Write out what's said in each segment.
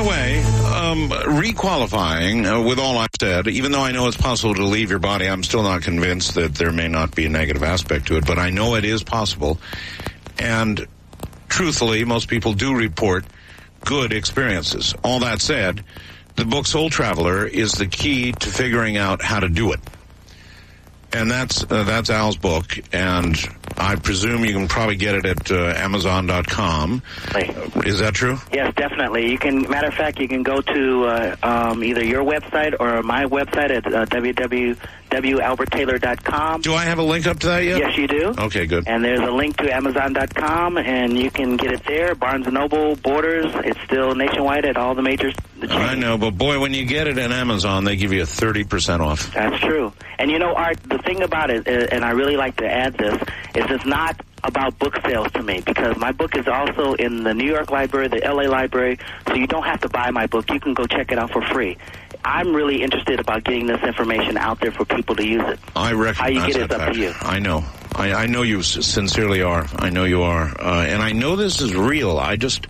the way, requalifying with all I've said, even though I know it's possible to leave your body, I'm still not convinced that there may not be a negative aspect to it, but I know it is possible. And truthfully, most people do report good experiences. All that said, the book Soul Traveler is the key to figuring out how to do it. And that's Al's book, and I presume you can probably get it at Amazon.com. Is that true? Yes, definitely. You can. Matter of fact, you can go to either your website or my website at www.alberttaylor.com. Do I have a link up to that yet? Yes, you do. Okay, good. And there's a link to Amazon.com, and you can get it there. Barnes & Noble, Borders. It's still nationwide at all the major chains. I know, but boy, when you get it at Amazon, they give you a 30% off. That's true. And you know, Art, the thing about it, and I really like to add this, is it's not about book sales to me, because my book is also in the New York Library, the LA Library, so you don't have to buy my book. You can go check it out for free. I'm really interested about getting this information out there for people to use it. I recognize how you get it that up to you. I know. I know you sincerely are. I know you are. And I know this is real. I just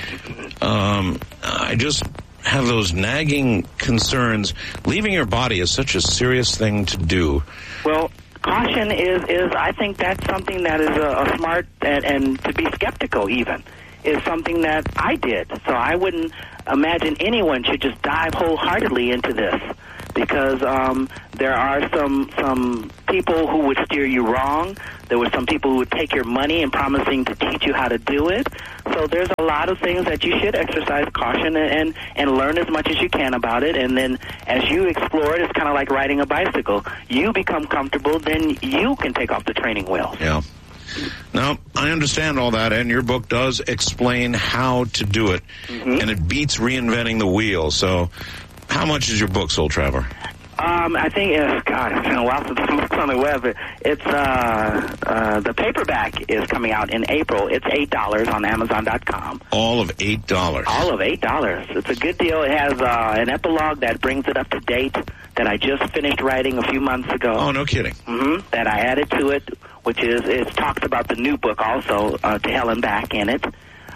have those nagging concerns. Leaving your body is such a serious thing to do. Well, caution is I think that's something that is a smart, and to be skeptical even, is something that I did. So I wouldn't imagine anyone should just dive wholeheartedly into this, because there are some people who would steer you wrong. There were some people who would take your money and promising to teach you how to do it. So there's a lot of things that you should exercise caution and learn as much as you can about it. And then as you explore it, it's kind of like riding a bicycle. You become comfortable, then you can take off the training wheel. Yeah. Now, I understand all that, and your book does explain how to do it, and it beats reinventing the wheel. So how much is your book, Soul Traveler? I think, God, it's been a while since the book's on the web. It's, the paperback is coming out in April. It's $8 on Amazon.com. All of $8? All of $8. It's a good deal. It has an epilogue that brings it up to date that I just finished writing a few months ago. Oh, no kidding. That I added to it, which is, it talks about the new book also, To Hell and Back in it.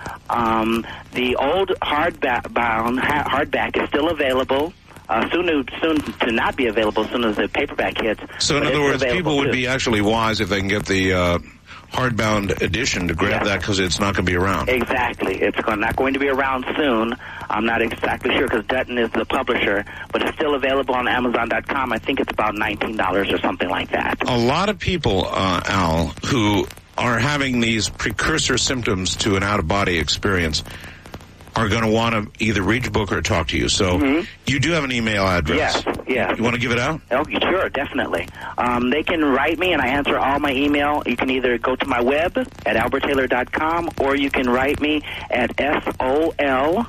The old hardback is still available. Soon to not be available as soon as the paperback hits. So in other words, people would be actually wise if they can get the hardbound edition to grab that, because it's not going to be around. Exactly. It's not going to be around soon. I'm not exactly sure, because Dutton is the publisher, but it's still available on Amazon.com. I think it's about $19 or something like that. A lot of people, Al, who are having these precursor symptoms to an out-of-body experience are going to want to either read your book or talk to you. So you do have an email address. Yes. You want to give it out? Oh, sure, definitely. They can write me, and I answer all my email. You can either go to my web at alberttaylor.com, or you can write me at SOLTRAV,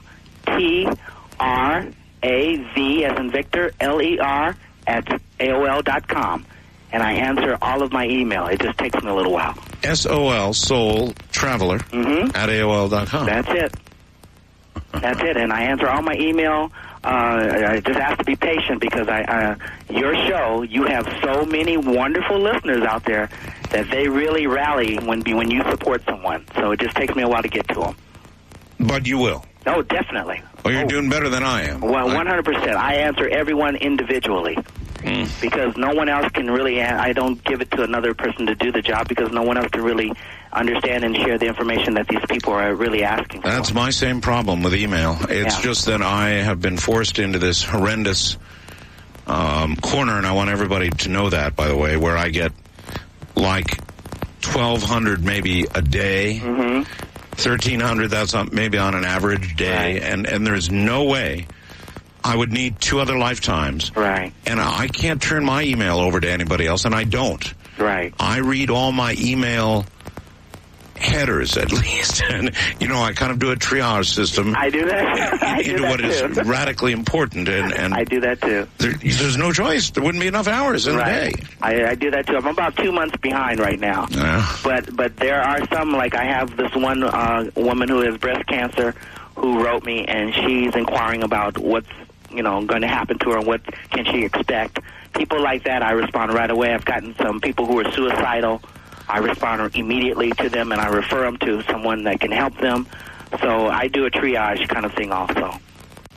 as in Victor, LER, at AOL.com. And I answer all of my email. It just takes me a little while. SOL, Soul Traveler, at AOL.com. That's it. That's it, and I answer all my email. I just have to be patient, because your show, you have so many wonderful listeners out there that they really rally when you support someone. So it just takes me a while to get to them. But you will. Oh, definitely. Well, you're doing better than I am. Well, 100%. I answer everyone individually. Because no one else can really, I don't give it to another person to do the job, because no one else can really understand and share the information that these people are really asking for. That's my same problem with email. It's just that I have been forced into this horrendous corner, and I want everybody to know that, by the way, where I get like 1,200 maybe a day, 1,300, that's maybe on an average day, and there's no way I would need 2 other lifetimes. Right. And I can't turn my email over to anybody else, and I don't. Right. I read all my email headers, at least. And, I kind of do a triage system. I do that. into what is radically important. And I do that, too. There's no choice. There wouldn't be enough hours in the day. I do that, too. I'm about 2 months behind right now. But there are some, like I have this one woman who has breast cancer who wrote me, and she's inquiring about what's going to happen to her and what can she expect. People like that, I respond right away. I've gotten some people who are suicidal. I respond immediately to them, and I refer them to someone that can help them. So I do a triage kind of thing also.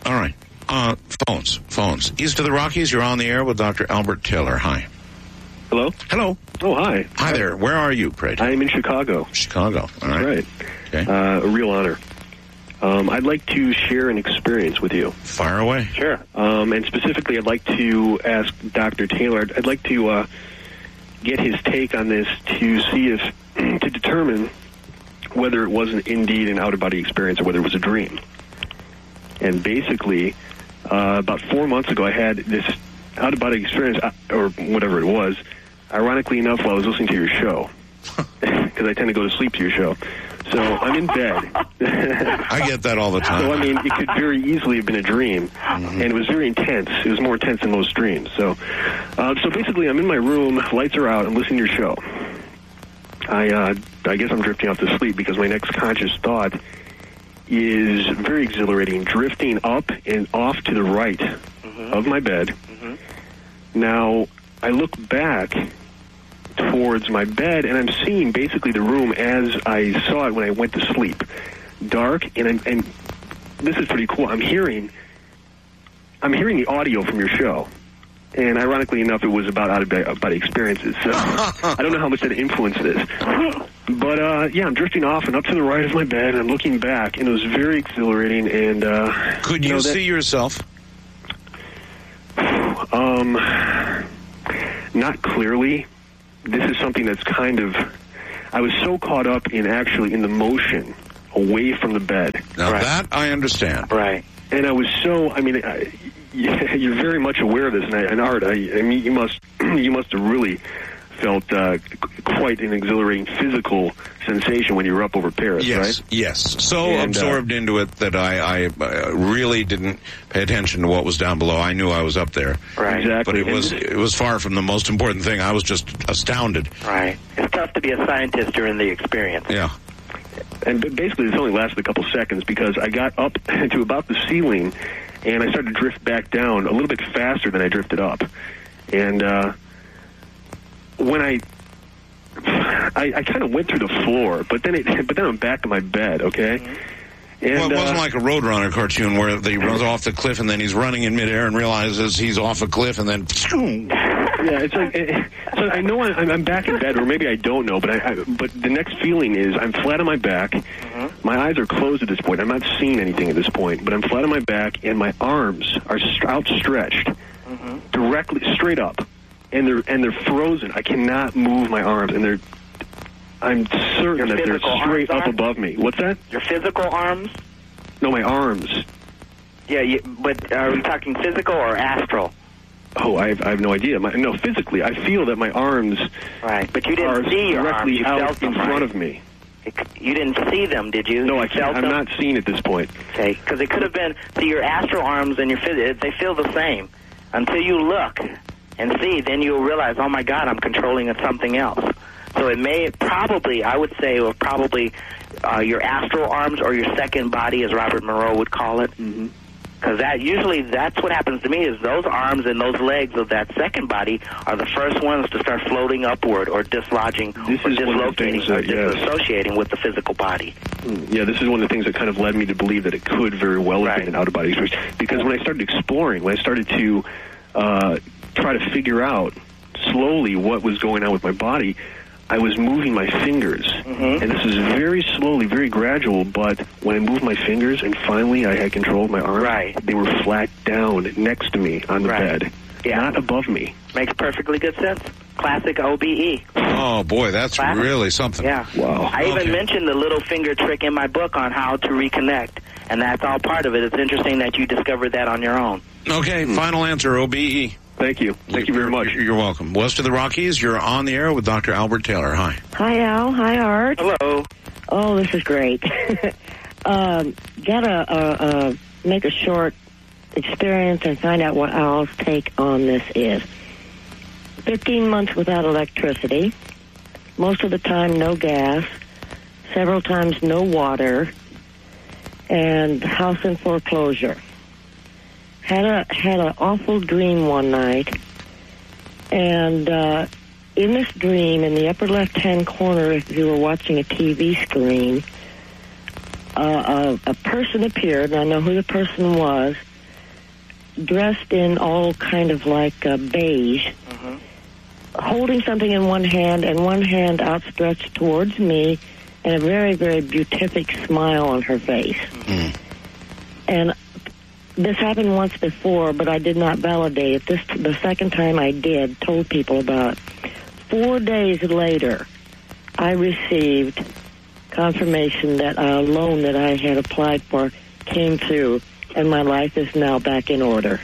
All right. Phones. East of the Rockies, you're on the air with Dr. Albert Taylor. Hi. Hello? Hello. Oh, hi. Hi there. Where are you, pray? I'm in Chicago. Chicago. All right. Right. Okay. A real honor. I'd like to share an experience with you. Fire away. Sure. And specifically, I'd like to ask Dr. Taylor, I'd like to get his take on this to see if, to determine whether it wasn't indeed an out-of-body experience or whether it was a dream. And basically, about 4 months ago, I had this out-of-body experience, or whatever it was, ironically enough, while I was listening to your show. Because I tend to go to sleep to your show. So I'm in bed. I get that all the time. So, I mean, it could very easily have been a dream. And it was very intense. It was more intense than most dreams. So basically, I'm in my room, lights are out, I'm listening to your show. I guess I'm drifting off to sleep because my next conscious thought is very exhilarating, drifting up and off to the right of my bed. Now, I look back towards my bed, and I'm seeing basically the room as I saw it when I went to sleep. Dark, and this is pretty cool. I'm hearing the audio from your show. And ironically enough, it was about out-of-body experiences. So I don't know how much that influenced this. But, yeah, I'm drifting off and up to the right of my bed, and I'm looking back, and it was very exhilarating. And could you see yourself? Not clearly. This is something that's kind of... I was so caught up in actually in the motion away from the bed. Now that I understand. Right. And I was so... I mean... you're very much aware of this, and Art, I mean, you must have really felt quite an exhilarating physical sensation when you were up over Paris, right? Yes. So absorbed into it that I really didn't pay attention to what was down below. I knew I was up there. Right. Exactly. But it was far from the most important thing. I was just astounded. Right. It's tough to be a scientist during the experience. Yeah. And basically, this only lasted a couple seconds because I got up to about the ceiling, and I started to drift back down a little bit faster than I drifted up. And when I kind of went through the floor, but then I'm back in my bed, okay? And, well, it wasn't like a Roadrunner cartoon where he runs off the cliff and then he's running in midair and realizes he's off a cliff and then... Yeah, it's like... So I know I'm back in bed, or maybe I don't know, but the next feeling is I'm flat on my back. My eyes are closed at this point. I'm not seeing anything at this point, but I'm flat on my back, and my arms are outstretched directly, straight up, and they're frozen. I cannot move my arms, and I'm certain that they're straight up above me. What's that? Your physical arms? No, my arms. Yeah, but are we talking physical or astral? Oh, I have no idea. No, physically, I feel that my arms but you didn't see your arms. directly You out felt them, in front of me. You didn't see them, did you? No, I'm not seeing at this point. Okay, because it could have been, see, your astral arms and they feel the same. Until you look and see, then you'll realize, oh, my God, I'm controlling something else. So I would say, your astral arms or your second body, as Robert Monroe would call it. Because that's what happens to me, is those arms and those legs of that second body are the first ones to start floating upward or dislodging or dislocating or disassociating with the physical body. Yeah, this is one of the things that kind of led me to believe that it could very well have been an out-of-body experience. Because when I started exploring, when I started to try to figure out slowly what was going on with my body, I was moving my fingers, and this is very slowly, very gradual, but when I moved my fingers and finally I had control of my arms, they were flat down next to me on the bed, not above me. Makes perfectly good sense. Classic OBE. Oh, boy, that's really something. Yeah. Wow. I even mentioned the little finger trick in my book on how to reconnect, and that's all part of it. It's interesting that you discovered that on your own. Okay, final answer, OBE. Thank you. Thank you very much. You're welcome. West of the Rockies, you're on the air with Dr. Albert Taylor. Hi. Hi, Al. Hi, Art. Hello. Oh, this is great. Gotta make a short experience and find out what Al's take on this is. 15 months without electricity. Most of the time, no gas. Several times, no water. And house in foreclosure. Had an awful dream one night, and in this dream, in the upper left-hand corner, if you were watching a TV screen, a person appeared, and I know who the person was, dressed in all kind of like beige, holding something in one hand and one hand outstretched towards me, and a very, very beatific smile on her face. And this happened once before, but I did not validate it. The second time I did, told people about it. 4 days later, I received confirmation that a loan that I had applied for came through, and my life is now back in order.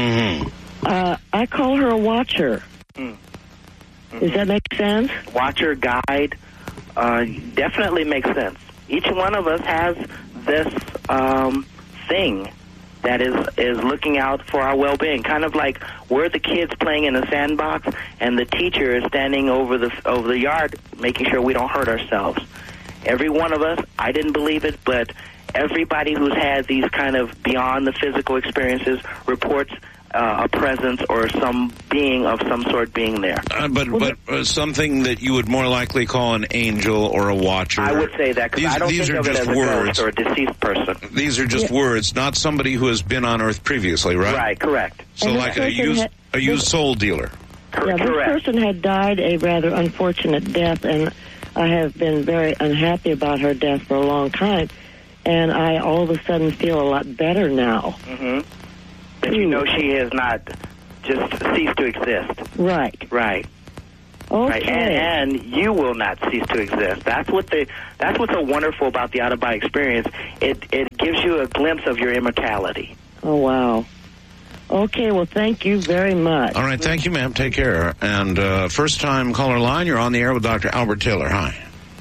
I call her a watcher. Does that make sense? Watcher, guide, definitely makes sense. Each one of us has this thing that is looking out for our well-being. Kind of like we're the kids playing in a sandbox, and the teacher is standing over the yard, making sure we don't hurt ourselves. Every one of us, I didn't believe it, but everybody who's had these kind of beyond the physical experiences reports a presence or some being of some sort being there. But something that you would more likely call an angel or a watcher. I would say that, because I don't think of it as a ghost or a deceased person. These are just words, not somebody who has been on Earth previously, right? Right, correct. So like a used soul dealer. Yeah, this person had died a rather unfortunate death, and I have been very unhappy about her death for a long time, and I all of a sudden feel a lot better now. But you know she has not just ceased to exist. Right. Right. Okay. Right. And you will not cease to exist. That's what's so wonderful about the out-of-body experience. It gives you a glimpse of your immortality. Oh, wow. Okay, well, thank you very much. All right, thank you, ma'am. Take care. And first-time caller line, you're on the air with Dr. Albert Taylor. Hi.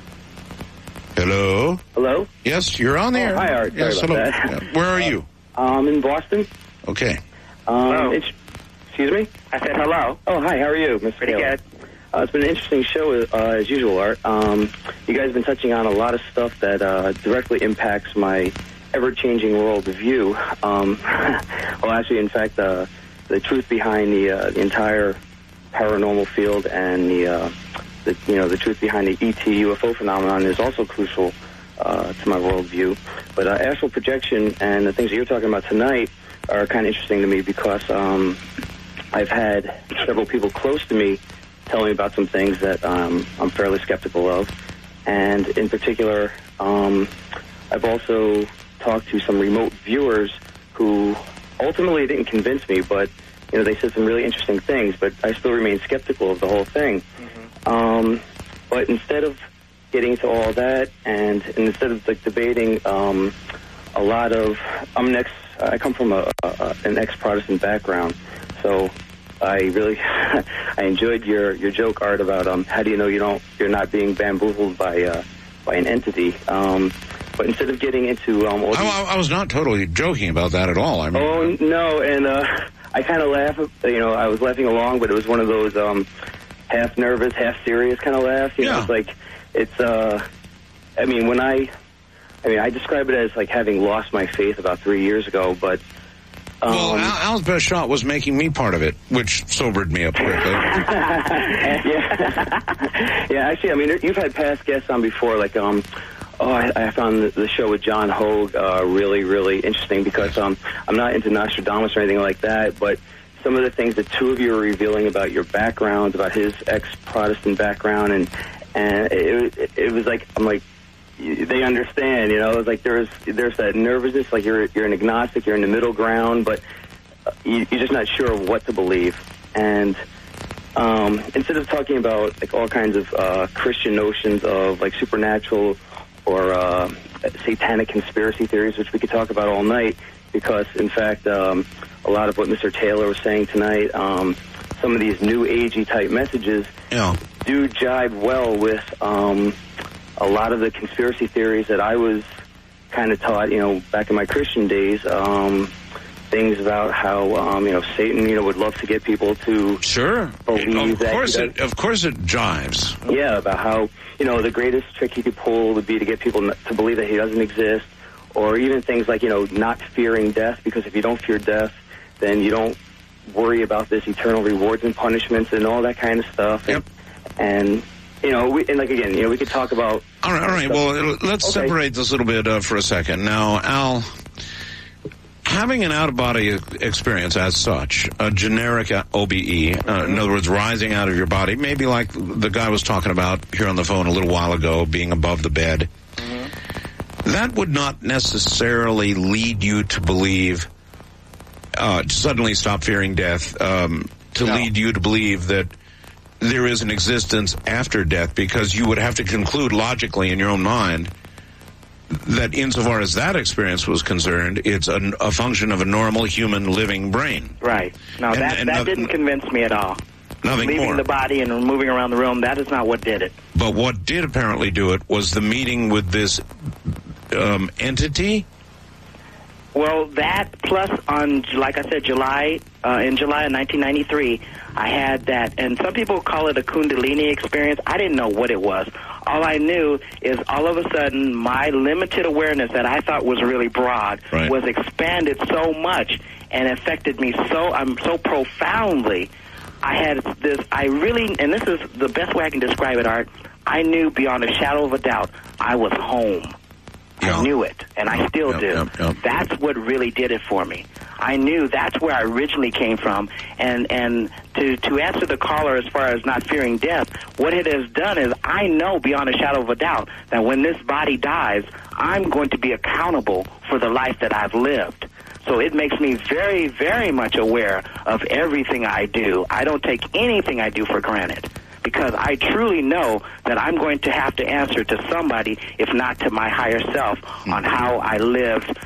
Hello? Hello? Yes, you're on the air. Hi, Art. Yes, Sorry about hello. that. Where are you? I'm in Boston. Okay. Excuse me? I said hello. Oh, hi. How are you, Mr. Pretty Taylor? good. It's been an interesting show, as usual, Art. You guys have been touching on a lot of stuff that directly impacts my ever-changing worldview. Well, actually, in fact, the truth behind the entire paranormal field and the truth behind the ET UFO phenomenon is also crucial to my worldview. But astral projection and the things that you're talking about tonight are kind of interesting to me because I've had several people close to me tell me about some things that I'm fairly skeptical of. And in particular, I've also talked to some remote viewers who ultimately didn't convince me, but they said some really interesting things, but I still remain skeptical of the whole thing. But instead of getting into all that, and instead of debating a lot of, I come from an ex-Protestant background, so I really I enjoyed your joke, Art, about how do you know you're not being bamboozled by an entity. But instead of getting into I was not totally joking about that at all. I mean, oh no, and I kind of laugh. I was laughing along, but it was one of those half nervous, half serious kind of laughs. It's like I describe it as like having lost my faith about 3 years ago, but. Well, Al's best shot was making me part of it, which sobered me up quickly. Yeah, actually, you've had past guests on before, like, I found the show with John Hogue really, really interesting because I'm not into Nostradamus or anything like that, but some of the things the two of you are revealing about your backgrounds, about his ex-Protestant background, and it was like, I'm like, they understand, it's like there's that nervousness, like you're an agnostic, you're in the middle ground, but you're just not sure of what to believe. And instead of talking about like all kinds of Christian notions of like supernatural or satanic conspiracy theories, which we could talk about all night, because in fact a lot of what Mr. Taylor was saying tonight, some of these new agey type messages do jive well with a lot of the conspiracy theories that I was kind of taught, back in my Christian days, things about how, Satan, would love to get people to believe that. Of course it jives. Yeah, about how, the greatest trick he could pull would be to get people to believe that he doesn't exist, or even things like, not fearing death, because if you don't fear death, then you don't worry about this eternal rewards and punishments and all that kind of stuff. Yep. And we could talk about... All right. Well, let's separate this a little bit for a second. Now, Al, having an out-of-body experience as such, a generic OBE, in other words, rising out of your body, maybe like the guy was talking about here on the phone a little while ago, being above the bed, that would not necessarily lead you to believe, suddenly stop fearing death, lead you to believe that there is an existence after death, because you would have to conclude logically in your own mind that insofar as that experience was concerned, it's a function of a normal human living brain. Right. No, that didn't convince me at all. Nothing Leaving more. the body and moving around the room, that is not what did it. But what did apparently do it was the meeting with this entity. Well, that plus on, like I said, in July of 1993, I had that, and some people call it a Kundalini experience. I didn't know what it was. All I knew is all of a sudden my limited awareness that I thought was really broad was expanded so much and affected me so profoundly. I had this, and this is the best way I can describe it, Art, I knew beyond a shadow of a doubt I was home. I knew it, and I still do. That's what really did it for me. I knew that's where I originally came from, and to answer the caller as far as not fearing death, what it has done is I know beyond a shadow of a doubt that when this body dies, I'm going to be accountable for the life that I've lived. So it makes me very, very much aware of everything I do. I don't take anything I do for granted, because I truly know that I'm going to have to answer to somebody, if not to my higher self, on how I lived